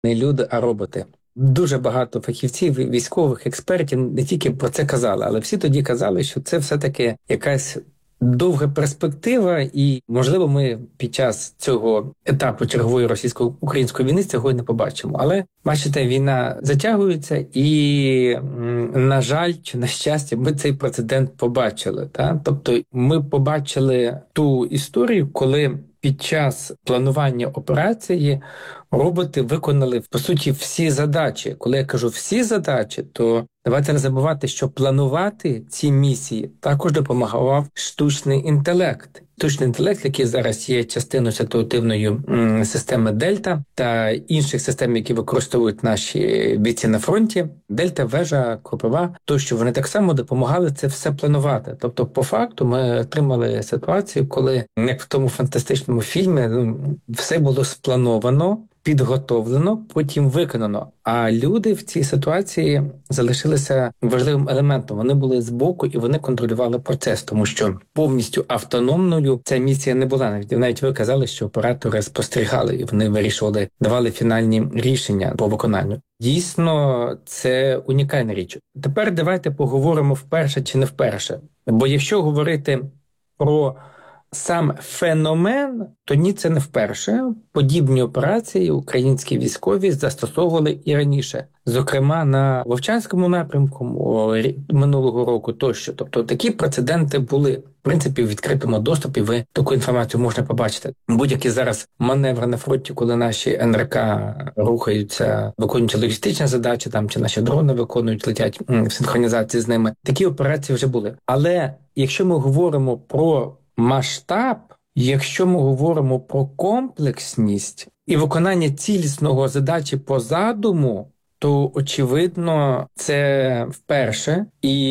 не люди, а роботи. Дуже багато фахівців, військових експертів не тільки про це казали, але всі тоді казали, що це все-таки якась довга перспектива, і, можливо, ми під час цього етапу чергової російсько-української війни цього й не побачимо. Але, бачите, війна затягується і, на жаль, чи на щастя, ми цей прецедент побачили. Тобто ми побачили ту історію, коли під час планування операції роботи виконали, по суті, всі задачі. Коли я кажу всі задачі, то давайте не забувати, що планувати ці місії також допомагав штучний інтелект. Штучний інтелект, який зараз є частиною ситуативної системи Дельта та інших систем, які використовують наші бійці на фронті. Дельта, вежа, Кропива, тощо вони так само допомагали це все планувати. Тобто, по факту, ми отримали ситуацію, коли, як в тому фантастичному фільмі, все було сплановано, підготовлено, потім виконано. А люди в цій ситуації залишилися важливим елементом. Вони були збоку і вони контролювали процес, тому що повністю автономною ця місія не була. Навіть ви казали, що оператори спостерігали і вони вирішували, давали фінальні рішення по виконанню. Дійсно, це унікальна річ. Тепер давайте поговоримо вперше чи не вперше. Бо якщо говорити про сам феномен, то ні, це не вперше. Подібні операції українські військові застосовували і раніше. Зокрема, на Вовчанському напрямку минулого року тощо. Тобто такі прецеденти були. В принципі, в відкритому доступі ви таку інформацію можна побачити. Будь-які зараз маневри на фронті, коли наші НРК рухаються, виконують логістичні задачі, там чи наші дрони виконують, летять в синхронізації з ними. Такі операції вже були. Але якщо ми говоримо про масштаб, якщо ми говоримо про комплексність і виконання цілісного задачі по задуму, то, очевидно, це вперше.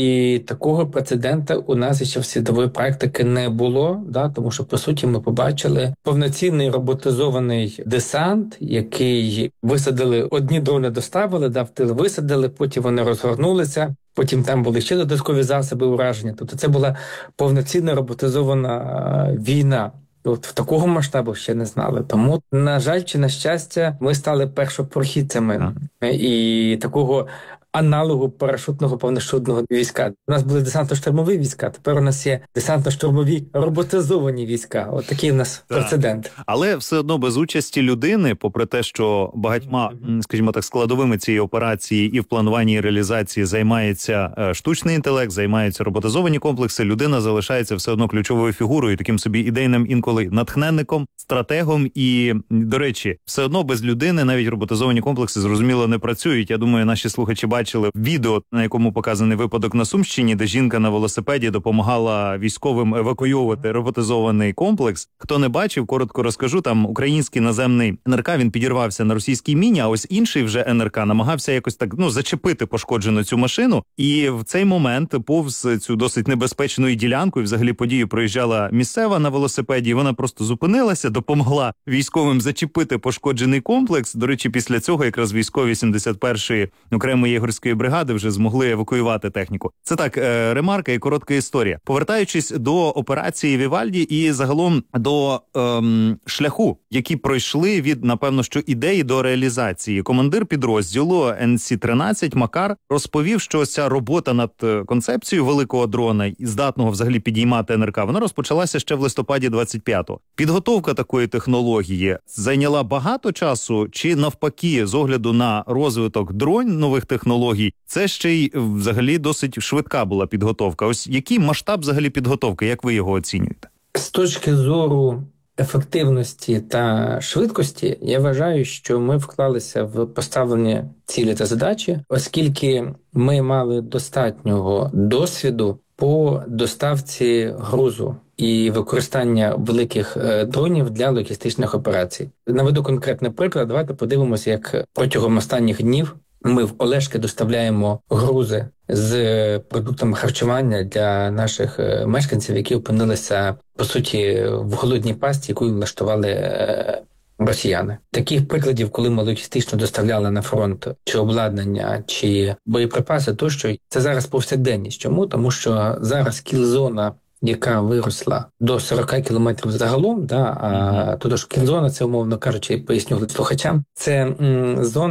І такого прецедента у нас ще в світової практики не було, тому що, по суті, ми побачили повноцінний роботизований десант, який висадили, одні дрони доставили, в тил висадили, потім вони розгорнулися, потім там були ще додаткові засоби ураження. Тобто це була повноцінна роботизована війна. От в такого масштабу ще не знали. Тому, на жаль, чи на щастя, ми стали першопрохідцями і такого аналогу парашутного повношудного війська. У нас були десантно-штурмові війська, тепер у нас є десантно-штурмові роботизовані війська. От такий у нас прецедент. Але все одно без участі людини, попри те, що багатьма, скажімо так, складовими цієї операції і в плануванні і реалізації займається штучний інтелект, займаються роботизовані комплекси, людина залишається все одно ключовою фігурою, таким собі ідейним інколи натхненником, стратегом. І, до речі, все одно без людини навіть роботизовані комплекси, зрозуміло, не працюють. Я думаю, наші слухачі бачили відео, на якому показаний випадок на Сумщині, де жінка на велосипеді допомагала військовим евакуювати роботизований комплекс. Хто не бачив, коротко розкажу, там український наземний НРК, він підірвався на російській міні, а ось інший вже НРК намагався якось так, зачепити пошкоджену цю машину. І в цей момент повз цю досить небезпечну ділянку, і взагалі подію проїжджала місцева на велосипеді, і вона просто зупинилася, допомогла військовим зачепити пошкоджений комплекс. До речі, після цього якраз військові 71-ї окремої єгорської бригади вже змогли евакуювати техніку. Це так, ремарка і коротка історія. Повертаючись до операції Вівальді і загалом до шляху, який пройшли від, напевно, що ідеї до реалізації. Командир підрозділу НС-13 Макар розповів, що ця робота над концепцією великого дрона, здатного взагалі підіймати НРК, вона розпочалася ще в листопаді 25-го. Підготовка такої технології зайняла багато часу чи навпаки, з огляду на розвиток дронів, нових технологій, це ще й взагалі досить швидка була підготовка. Ось який масштаб взагалі підготовки, як ви його оцінюєте? З точки зору ефективності та швидкості, я вважаю, що ми вклалися в поставлені цілі та задачі, оскільки ми мали достатнього досвіду по доставці грузу і використання великих дронів для логістичних операцій. Наведу конкретний приклад. Давайте подивимося, як протягом останніх днів ми в Олешки доставляємо грузи з продуктами харчування для наших мешканців, які опинилися, по суті, в голодній пастці, яку влаштували росіяни. Таких прикладів, коли ми логістично доставляли на фронт чи обладнання, чи боєприпаси, тощо, це зараз повсякденність. Чому? Тому що зараз кіл-зона яка виросла до 40 кілометрів загалом, да, а тож кінзона, це, умовно кажучи, поясню слухачам, це зона,